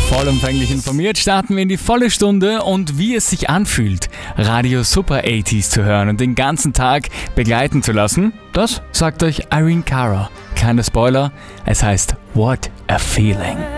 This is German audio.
Vollumfänglich informiert starten wir in die volle Stunde und wie es sich anfühlt, Radio Super 80s zu hören und den ganzen Tag begleiten zu lassen, das sagt euch Irene Cara. Kleiner Spoiler, es heißt What a Feeling.